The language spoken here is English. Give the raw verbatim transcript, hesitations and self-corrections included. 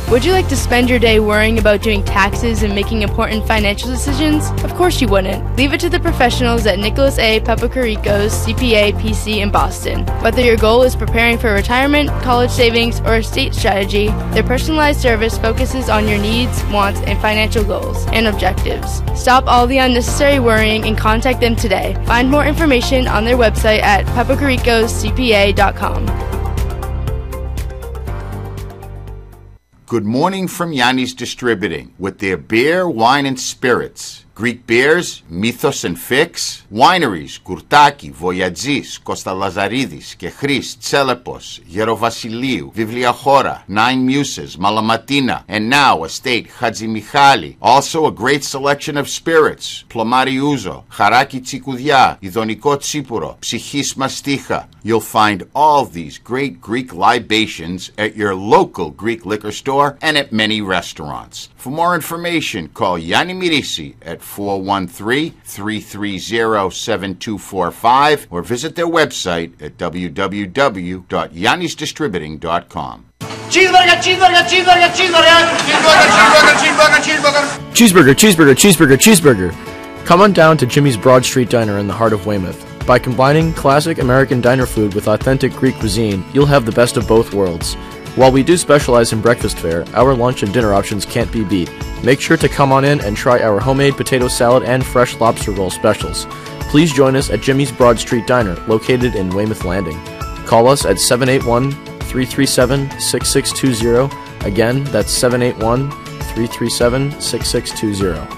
Would you like to spend your day worrying about doing taxes and making important financial decisions? Of course you wouldn't. Leave it to the professionals at Nicholas A. Papacharico's C P A P C in Boston. Whether your goal is preparing for retirement, college savings, or estate strategy, their personalized service focuses on your needs, wants, and financial goals and objectives. Stop all the unnecessary worrying and contact them today. Find more information on their website at papacaricos c p a dot com. Good morning from Yanni's Distributing with their beer, wine, and spirits. Greek beers, Mythos and Fix, wineries, Kurtaki, Voyagis, Kostalazaridis, Kechris, Tselepos, Gerovasiliou, Vivliachora, Nine Muses, Malamatina, and now Estate Hadzi Michali. Also a great selection of spirits, Plomari Ouzo, Charaki Tsikoudia, Idoniko Tsipuro, Psychis Masticha. You'll find all these great Greek libations at your local Greek liquor store and at many restaurants. For more information, call Yanni Mirisi at four one three, three three zero, seven two four five or visit their website at w w w dot yannis distributing dot com. Cheeseburger, cheeseburger, cheeseburger, cheeseburger, cheeseburger, cheeseburger, cheeseburger, cheeseburger, cheeseburger, cheeseburger, cheeseburger. Come on down to Jimmy's Broad Street Diner in the heart of Weymouth. By combining classic American diner food with authentic Greek cuisine, you'll have the best of both worlds. While we do specialize in breakfast fare, our lunch and dinner options can't be beat. Make sure to come on in and try our homemade potato salad and fresh lobster roll specials. Please join us at Jimmy's Broad Street Diner, located in Weymouth Landing. Call us at seven eight one, three three seven, six six two zero. Again, that's seven eight one, three three seven, six six two zero.